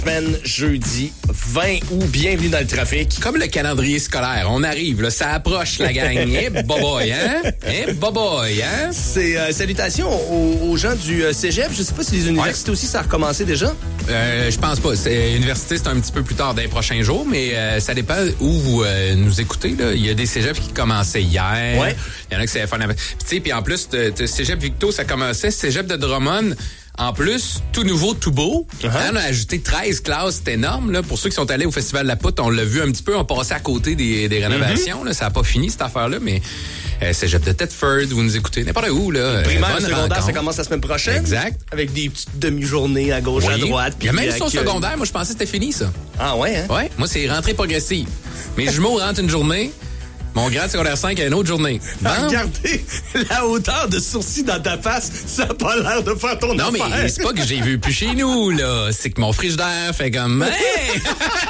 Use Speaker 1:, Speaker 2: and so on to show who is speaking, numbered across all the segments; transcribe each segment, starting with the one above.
Speaker 1: Semaine, jeudi 20 août, bienvenue dans le trafic.
Speaker 2: Comme le calendrier scolaire, on arrive, là, ça approche la gang. Eh, boboy, hein? Eh, boboy, hein?
Speaker 1: C'est salutations aux gens du cégep. Je sais pas si les universités aussi, ça a recommencé déjà.
Speaker 2: Je pense pas. L'université, c'est un petit peu plus tard dans les prochains jours, mais ça dépend où vous nous écoutez. Là. Il y a des cégeps qui commençaient hier.
Speaker 1: Ouais.
Speaker 2: Il y en a qui c'est puis en plus, cégep Victo, ça commençait. Cégep de Drummond, en plus, tout nouveau, tout beau. On a ajouté 13 classes, c'est énorme. Là. Pour ceux qui sont allés au Festival de la Poutre, on l'a vu un petit peu, on passait à côté des rénovations. Là. Ça n'a pas fini, cette affaire-là, mais cégep de Thetford, vous nous écoutez n'importe où. Là.
Speaker 1: Primaire, secondaire, ça commence la semaine prochaine.
Speaker 2: Exact.
Speaker 1: Avec des petites demi-journées à gauche, à droite.
Speaker 2: Il y a même sur secondaire, moi je pensais que c'était fini, ça.
Speaker 1: Ah ouais, hein?
Speaker 2: Ouais, moi c'est rentrée progressive. Mes jumeaux rentrent une journée. Mon grand secondaire 5 a une autre journée. Bon.
Speaker 1: Regardez la hauteur de sourcils dans ta face, ça n'a pas l'air de faire ton affaire.
Speaker 2: Non, mais c'est pas que j'ai vu plus chez nous, là. C'est que mon frigidaire fait comme... Hey!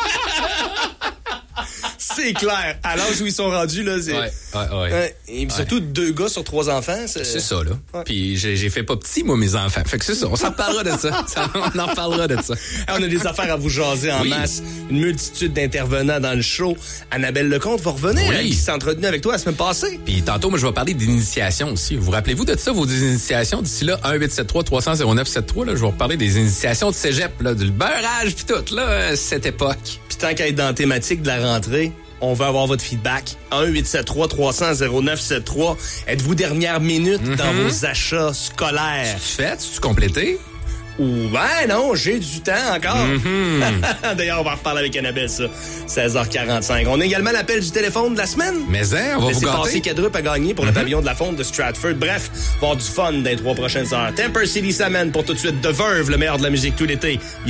Speaker 1: C'est clair. À l'âge où ils sont rendus, là, c'est...
Speaker 2: Ouais.
Speaker 1: Et surtout 2 gars sur 3 enfants.
Speaker 2: C'est ça, là.
Speaker 1: Ouais.
Speaker 2: Puis j'ai fait pas petit, moi, mes enfants. Fait que c'est ça, on s'en parlera de ça. On en parlera de ça.
Speaker 1: On a des affaires à vous jaser en masse. Une multitude d'intervenants dans le show. Annabelle Lecomte va revenir.
Speaker 2: Oui.
Speaker 1: Elle qui s'est entretenue avec toi la semaine passée.
Speaker 2: Puis tantôt, moi, je vais parler d'initiation aussi. Vous rappelez-vous de ça, vos initiations? D'ici là, 1-873-300-0973, là, je vais vous parler des initiations de cégep, là, du beurrage puis tout, là, cette époque.
Speaker 1: Puis tant qu'à être dans la thématique de la rentrée, on veut avoir votre feedback. 1-873-300-0973. Êtes-vous dernière minute dans vos achats scolaires?
Speaker 2: Tu fais? Tu complété?
Speaker 1: Ou ben non, j'ai du temps encore. D'ailleurs, on va reparler avec Annabelle, ça. 16h45. On a également l'appel du téléphone de la semaine.
Speaker 2: Mais on va vous
Speaker 1: Laissez
Speaker 2: gâter.
Speaker 1: passer quadruple à gagner pour le pavillon de la Fonte de Stratford. Bref, on va avoir du fun dans les 3 prochaines heures. Temper City Salmon pour tout de suite. The Verve, le meilleur de la musique tout l'été.